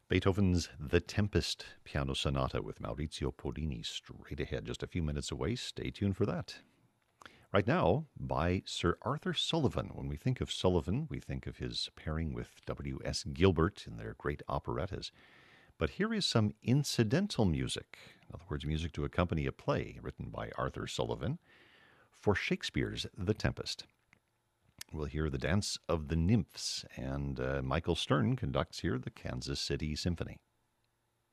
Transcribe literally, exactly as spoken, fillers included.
Beethoven's The Tempest Piano Sonata with Maurizio Pollini straight ahead, just a few minutes away. Stay tuned for that. Right now, by Sir Arthur Sullivan. When we think of Sullivan, we think of his pairing with W S. Gilbert in their great operettas. But here is some incidental music, in other words, music to accompany a play written by Arthur Sullivan for Shakespeare's The Tempest. We'll hear the Dance of the Nymphs, and uh, Michael Stern conducts here the Kansas City Symphony.